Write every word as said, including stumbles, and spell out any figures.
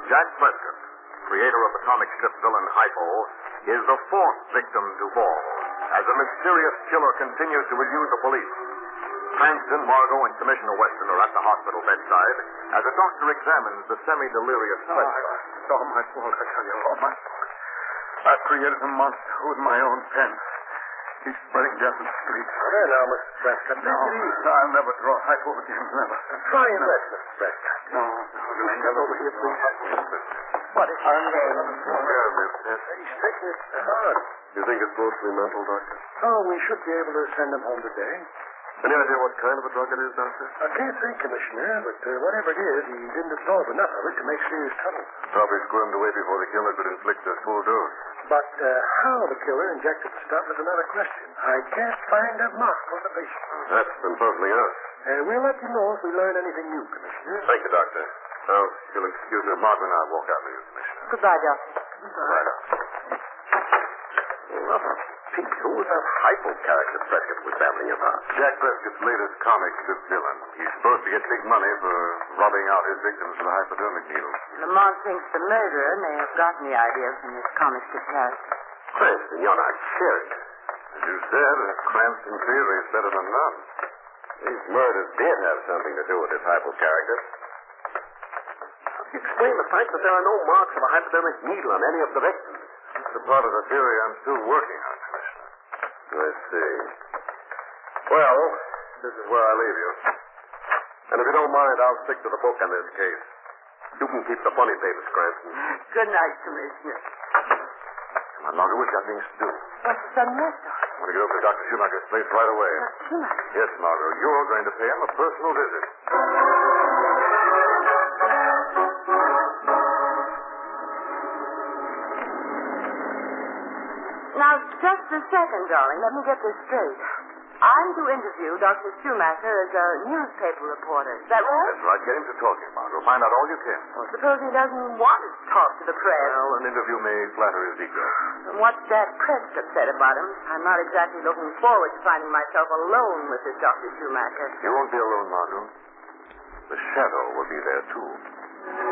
Jack Prescott, creator of the comic strip villain Hypo, is the fourth victim to fall as a mysterious killer continues to elude the police. Cranston, Margot, and Commissioner Weston are at the hospital bedside as a doctor examines the semi-delirious Prescott. Oh, it's all my fault, I tell you, all my fault. I created a monster with my own pen. He's spreading death in the streets. There now, Mister Prescott. No, I'll never draw Hypo again, never. Try and rest, Mister Prescott. No, no, I never over here, please. What is I'm going. Yeah, Miss Pitt. He's taking it hard. You think it's mostly mental, Doctor? Oh, we should be able to send him home today. Any idea what kind of a drug it is, Doctor? I can't say, Commissioner, but uh, whatever it is, he didn't absorb enough of it to make serious trouble. Probably squirmed away before the killer could inflict a full dose. But uh, how the killer injected the stuff is another question. I can't find a mark on the patient. That's been puzzling us. And we'll let you know if we learn anything new, Commissioner. Thank you, Doctor. Now, if you'll excuse me, Margaret and I'll walk out with you, Commissioner. Goodbye, Doctor. Goodbye, Doctor. Well, Pete, who was that Hypo character Prescott was babbling about? Jack Prescott's latest comic strip villain. He's supposed to get big money for robbing out his victims with a hypodermic needle. Lamont thinks the murderer may have gotten the idea from his comic strip character. Cranston, you're not serious. As you said, a Cranston theory is better than none. These murders did have something to do with this Hypo character. How do you explain the fact that there are no marks of a hypodermic needle on any of the victims? It's a part of the theory I'm still working on, Commissioner. I see. Well, this is where I leave you. And if you don't mind, I'll stick to the book on this case. You can keep the funny papers, Cranston. Good night, Commissioner. Come on, Margaret, we've got things to do. What's the matter? I want to get over to Doctor Schumacher's place right away. Doctor Schumacher? Yes, Margot, you're going to pay him a personal visit. Now, just a second, darling. Let me get this straight. I'm to interview Doctor Schumacher as a newspaper reporter. Is that right? That's right. Get him to talking, Margot. Find out all you can. Well, suppose he doesn't want to talk to the press. Well, an interview may flatter his ego. From what Jack Prescott said about him, I'm not exactly looking forward to finding myself alone with this Doctor Schumacher. You won't be alone, Margot. The shadow will be there, too.